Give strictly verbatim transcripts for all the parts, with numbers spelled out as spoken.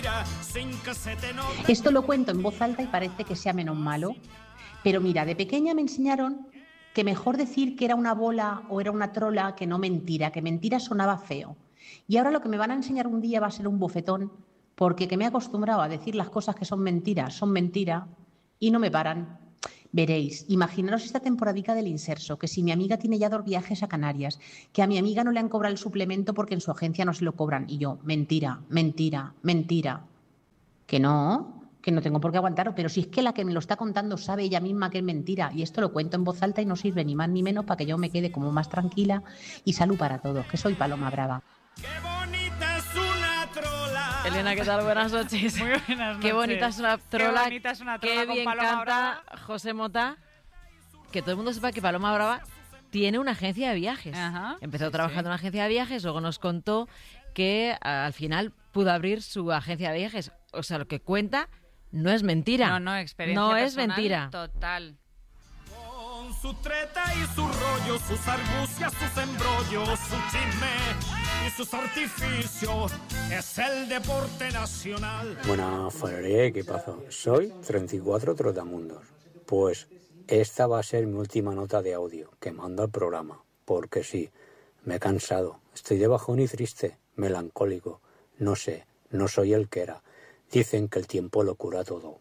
Esto lo cuento en voz alta y parece que sea menos malo, pero mira, de pequeña me enseñaron que mejor decir que era una bola o era una trola que no mentira, que mentira sonaba feo. Y ahora lo que me van a enseñar un día va a ser un bofetón, porque que me he acostumbrado a decir las cosas que son mentiras, son mentira, y no me paran. Veréis, imaginaros esta temporadica del Inserso, que si mi amiga tiene ya dos viajes a Canarias, que a mi amiga no le han cobrado el suplemento porque en su agencia no se lo cobran, y yo, mentira, mentira, mentira. Que no, que no tengo por qué aguantarlo, pero si es que la que me lo está contando sabe ella misma que es mentira, y esto lo cuento en voz alta y no sirve ni más ni menos para que yo me quede como más tranquila, y salud para todos, que soy Paloma Brava. ¡Qué bonita es una trola! Elena, ¿qué tal? Buenas noches. Muy buenas noches. Qué bonita es una trola. Qué bonita es una trola Qué con bien Paloma canta Brava. José Mota. Que todo el mundo sepa que Paloma Brava tiene una agencia de viajes. Ajá, Empezó sí, trabajando sí. en una agencia de viajes, luego nos contó que al final pudo abrir su agencia de viajes. O sea, lo que cuenta no es mentira. No, no, experiencia No es personal mentira. Total. Con su treta y su rollo, sus argucias, sus embrollos, su chisme y sus artificios, es el deporte nacional. Buenas, Fararé, ¿qué pasa? Soy treinta y cuatro Trotamundos. Pues esta va a ser mi última nota de audio que mando al programa, porque sí, me he cansado, estoy de bajón y triste, melancólico, no sé, no soy el que era. Dicen que el tiempo lo cura todo.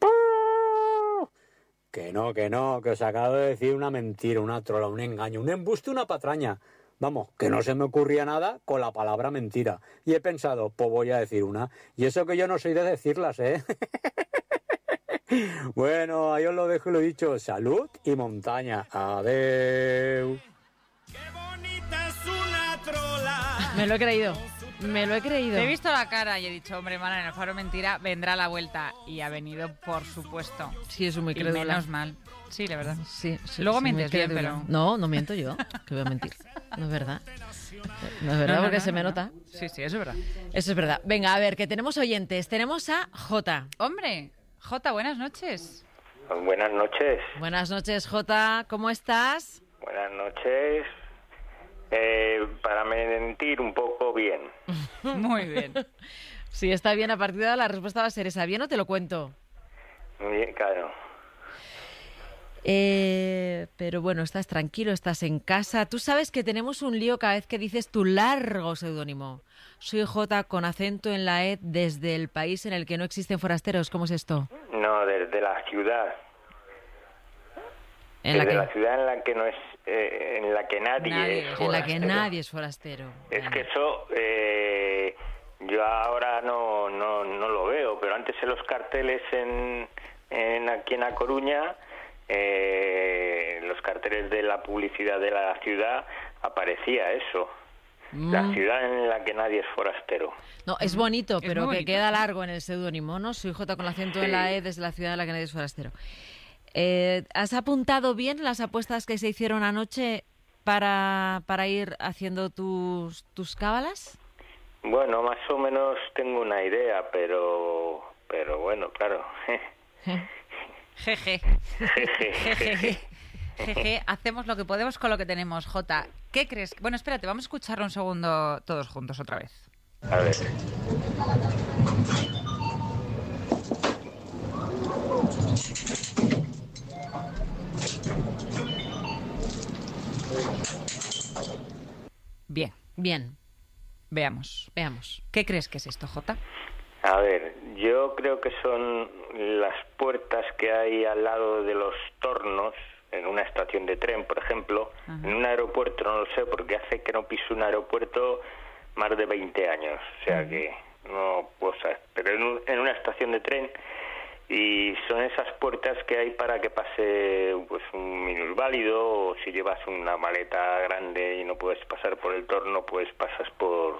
Que no, que no, que os acabo de decir una mentira, una trola, un engaño, un embuste, una patraña. Vamos, que no se me ocurría nada con la palabra mentira. Y he pensado, pues voy a decir una. Y eso que yo no soy de decirlas, ¿eh? Bueno, ahí os lo dejo y lo he dicho. Salud y montaña. Adeu. ¡Qué bonita es una trola! Me lo he creído. Me lo he creído. Te he visto la cara y he dicho, hombre, Mara, en el Faro Mentira vendrá la vuelta. Y ha venido, por supuesto. Sí, es muy Y crédula. menos mal. Sí, la verdad. Sí, sí, Luego sí, muy mientes bien, crédula. pero... No, no miento yo, que voy a mentir. No es verdad. No es verdad, No, no, porque no, se no, me no. nota. Sí, sí, eso es verdad. Eso es verdad. Venga, a ver, que tenemos oyentes. Tenemos a Jota. Hombre, Jota, buenas noches. Buenas noches. Buenas noches, Jota. ¿Cómo estás? Buenas noches. Eh, para mentir un poco bien. Muy bien. Si está bien, a partir de ahora la respuesta va a ser esa. ¿Bien o te lo cuento? Bien, claro. Eh, pero bueno, estás tranquilo, estás en casa. Tú sabes que tenemos un lío cada vez que dices tu largo seudónimo. Soy Jota con acento en la E desde el país en el que no existen forasteros. ¿Cómo es esto? No, desde la ciudad. En la desde que, la ciudad en la que no es, eh, en la que nadie, Nadie. es en la que forastero. nadie es forastero. Es Venga. que eso eh, yo ahora no, no, no lo veo, pero antes en los carteles en, en aquí en A Coruña, eh, los carteles de la publicidad de la ciudad aparecía eso. Mm. La ciudad en la que nadie es forastero. No, es bonito, Es pero muy que bonito, queda sí. largo en el seudónimo, ¿no? Soy Jota con acento Sí. en la E desde la ciudad en la que nadie es forastero. Eh, ¿Has apuntado bien las apuestas que se hicieron anoche para, para ir haciendo tus, tus cábalas? Bueno, más o menos tengo una idea, pero pero bueno, claro. Jeje. Jeje. Jeje. Hacemos lo que podemos con lo que tenemos, Jota. ¿Qué crees? Bueno, espérate, vamos a escucharlo un segundo todos juntos otra vez. A ver. Bien, Bien, veamos. veamos. ¿Qué crees que es esto, Jota? A ver, yo creo que son las puertas que hay al lado de los tornos, en una estación de tren, por ejemplo. Ajá. En un aeropuerto no lo sé, porque hace que no piso un aeropuerto más de veinte años, o sea que no puedo saber. Pero en, un- en una estación de tren, y son esas puertas que hay para que pase pues un minusválido, o si llevas una maleta grande y no puedes pasar por el torno, pues pasas por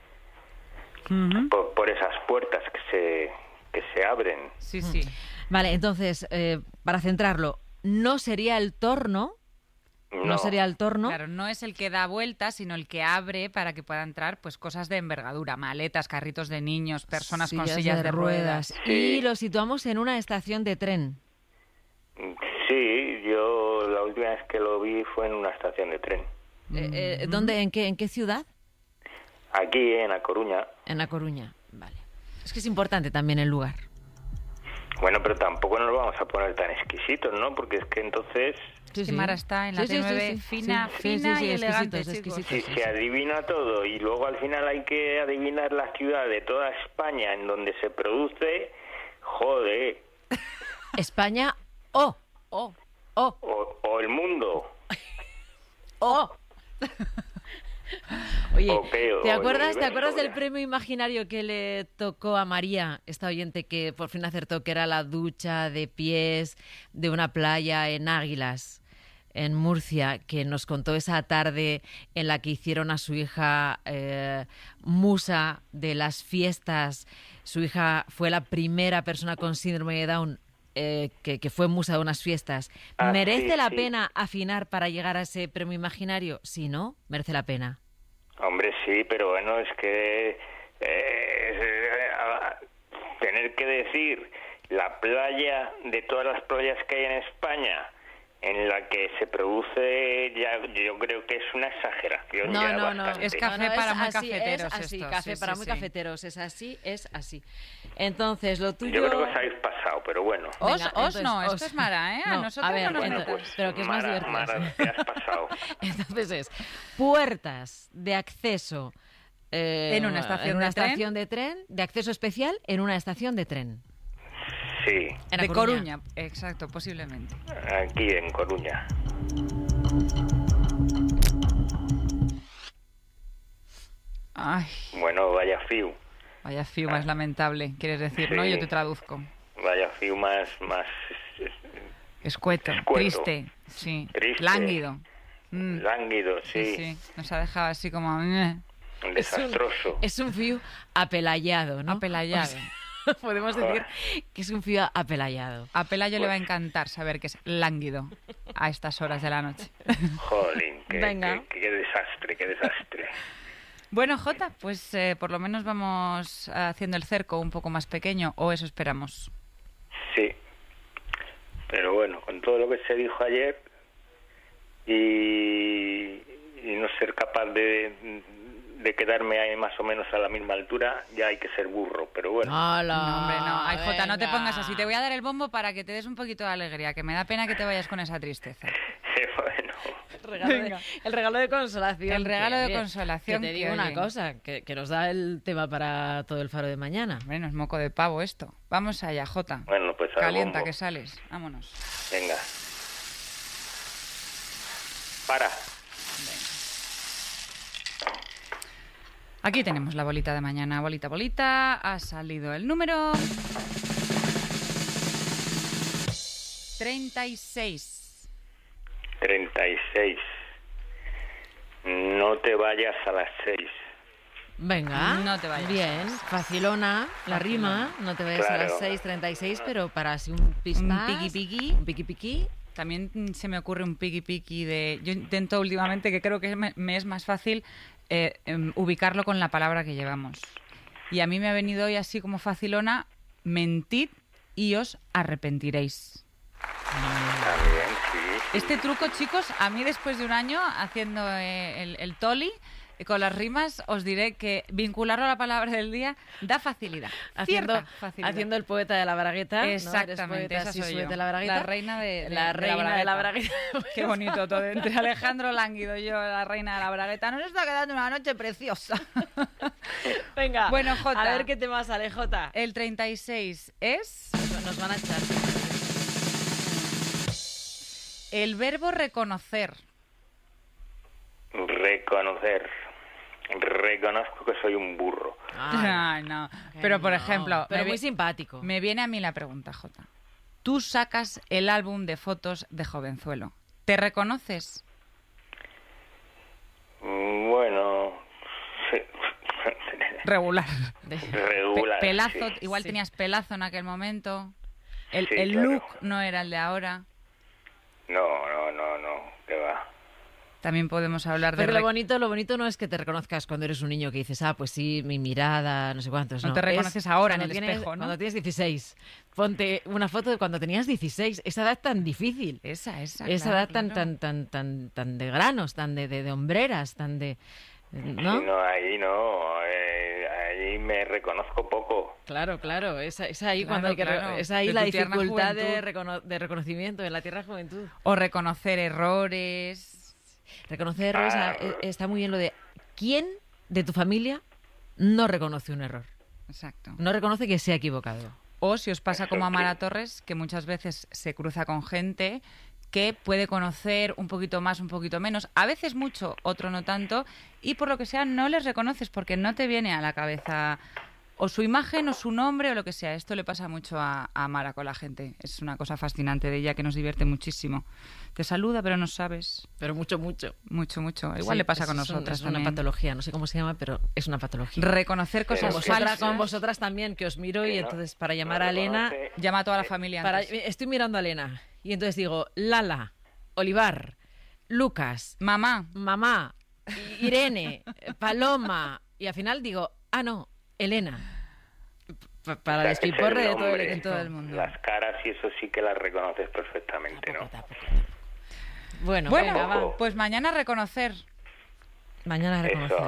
por, por esas puertas que se que se abren. Sí, sí. Vale, entonces, eh, para centrarlo, no sería el torno, no, No, sería el torno, Claro, no es el que da vueltas, sino el que abre para que pueda entrar pues cosas de envergadura, maletas, carritos de niños, personas con sillas de, ruedas. Sí. Y lo situamos en una estación de tren. Sí, yo la última vez que lo vi fue en una estación de tren. Eh, eh, ¿dónde, en qué, en qué ciudad? Aquí en A Coruña. En La Coruña, vale. Es que es importante también el lugar. Bueno, pero tampoco nos vamos a poner tan exquisitos, ¿no? Porque es que entonces... Sí, sí. Mara está en la Sí, sí, T nueve, sí, sí. fina, Sí, fina sí, sí, y elegante, exquisitos, chicos. exquisitos. Si sí, se sí. adivina todo y luego al final hay que adivinar la ciudad de toda España en donde se produce, joder, España o, Oh, o, o, o el mundo. o. Oye, O qué, o ¿te el acuerdas, ¿te universo, acuerdas del ya. premio imaginario que le tocó a María, esta oyente que por fin acertó que era la ducha de pies de una playa en Águilas, en Murcia, que nos contó esa tarde en la que hicieron a su hija eh, musa de las fiestas? Su hija fue la primera persona con síndrome de Down eh, que, que fue musa de unas fiestas. Ah, ¿Merece sí, la sí. pena afinar para llegar a ese premio imaginario? Si no, merece la pena. Hombre, sí, pero bueno, es que eh, eh, a- tener que decir la playa de todas las playas que hay en España en la que se produce, ya yo creo que es una exageración. No, ya no, no. bastante. Es café no, para muy así, cafeteros Es así, esto, café sí, para sí, muy sí. cafeteros. Es así, es así. Entonces, lo tuyo... Yo creo que os habéis pasado, pero bueno. Os, Venga, os entonces, no, os. esto es Mara, ¿eh? A No, nosotros a ver, no nos ento- metas. pues, pero que es más Mara, divertido. Mara, te has pasado. Entonces es puertas de acceso eh, En una estación en una de tren. estación de tren, de acceso especial en una estación de tren. Sí, En De A Coruña, exacto, posiblemente. aquí en Coruña. Ay, Bueno, vaya fiu. vaya fiu más lamentable, quieres decir, ¿no? Sí. Yo te traduzco. Vaya fiu más, más Escueto, Escueto. triste, sí. Triste. Lánguido. Mm, lánguido, sí, sí, sí. Nos ha dejado así como... eh, desastroso. Es un fío apelayado, ¿no? Apelayado. O sea, podemos decir que es un fío apelayado. A Pelayo le va a Pues- encantar saber que es lánguido a estas horas de la noche. Jolín, qué, Venga. qué- qué desastre, qué desastre. Bueno, Jota, pues eh, por lo menos vamos haciendo el cerco un poco más pequeño, o eso esperamos. Sí, pero bueno, con todo lo que se dijo ayer y, y no ser capaz de, de quedarme ahí más o menos a la misma altura, ya hay que ser burro, pero bueno. ¡Hala! No, hombre, no. Ay, Jota, no te venga. pongas así. Te voy a dar el bombo para que te des un poquito de alegría, que me da pena que te vayas con esa tristeza. Bueno, El regalo, de, Venga. el regalo de consolación. El regalo que, de oye, consolación Que te que, digo una oye. cosa, que, que nos da el tema para todo el faro de mañana. Hombre, no es moco de pavo esto. Vamos allá, Jota. bueno, pues al Calienta, bombo. que sales. Vámonos. Venga. Para. Aquí tenemos la bolita de mañana. Bolita, bolita. Ha salido el número... treinta y seis. treinta y seis. No te vayas a las seis. Venga. No te vayas. Bien, facilona, la Facilona. rima. No te vayas a las Claro. seis treinta y seis, pero para así un pistás. piqui piqui. Un piqui piqui. También mm, se me ocurre un piqui piqui de... Yo intento últimamente, que creo que me, me es más fácil, eh, em, ubicarlo con la palabra que llevamos. Y a mí me ha venido hoy así como facilona, mentid y os arrepentiréis. También, sí. sí. Este truco, chicos, a mí después de un año haciendo eh, el, el toli, eh, con las rimas, os diré que vincularlo a la palabra del día da facilidad. Haciendo, Cierta facilidad. haciendo el poeta de la bragueta. ¿no? Eres Exactamente, poeta, esa sí, soy súbete yo. la bragueta. La reina de, de- La de reina de la bragueta. bragueta. Qué bonito todo. Entre Alejandro Lánguido y yo, la reina de la bragueta. Nos está quedando una noche preciosa. Venga, Bueno, Jota. a ver qué tema sale, Jota. El treinta y seis es Nos van a echar. el verbo reconocer. Reconocer. Reconozco que soy un burro. Ay, Ay, no. Pero, por no, ejemplo, pero me, muy vi- simpático. me viene a mí la pregunta, Jota. Tú sacas el álbum de fotos de jovenzuelo. ¿Te reconoces? Mm, Bueno, sí. Regular. De- regular. Pe- pelazo, sí. igual Sí. tenías pelazo en aquel momento. El, Sí, el claro. look no era el de ahora. No, no, no, no, que va. También podemos hablar de... Pero lo rec- bonito, lo bonito no es que te reconozcas cuando eres un niño que dices, ah, pues sí, mi mirada, no sé cuántos. No No, te Es reconoces ahora en cuando el tienes- espejo, ¿no? Cuando tienes dieciséis. Ponte una foto de cuando tenías dieciséis. Esa edad tan difícil. Esa, esa. Esa claro, edad tan, claro. tan, tan, tan, tan de granos, tan de, de, de hombreras, tan de... ¿no? Sí, no, ahí no. eh, ahí ahí me reconozco poco. Claro, claro, es, es ahí Claro, cuando hay que re- claro. es ahí De la tu tierna dificultad de, juventud. recono- de reconocimiento en la tierra juventud. O reconocer errores. Reconocer errores Ah. ah, eh, está muy bien lo de quién de tu familia no reconoce un error, Exacto. no reconoce que se ha equivocado. O si os pasa como a Eso, Mara sí. Torres, que muchas veces se cruza con gente que puede conocer un poquito más, un poquito menos, a veces mucho, otro no tanto, y por lo que sea no les reconoces porque no te viene a la cabeza o su imagen o su nombre o lo que sea. Esto le pasa mucho a, a Mara con la gente. Es una cosa fascinante de ella que nos divierte muchísimo. Te saluda pero no sabes. Pero mucho, mucho. Mucho, mucho. Igual Sí, le pasa con es un- nosotras Es una también. patología, no sé cómo se llama, pero es una patología. Reconocer Con cosas vosotras, falsas. con vosotras también, que os miro y Que no- entonces para llamar no a Elena... reconoce- Llama a toda la familia Para, antes. estoy mirando a Elena y entonces digo, Lala, Olivar, Lucas, Mamá, mamá, Irene, Paloma, y al final digo, ah, no, Elena. Pa- para O el sea, que es despiporre de todo el, nombre, de todo el mundo. Ah, Las caras y eso sí que las reconoces perfectamente, ¿no? Tampoco, tampoco, tampoco. Bueno, bueno, venga, va. pues mañana reconocer. Mañana Eso. reconocer.